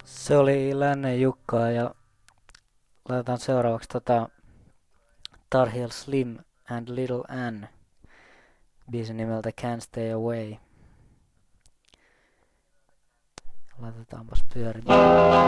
Se oli Lännen Jukkaa ja laitetaan seuraavaksi Tarhiel Slim and Little Ann biisin nimeltä Can't Stay Away. Laitetaanpas pyörimään.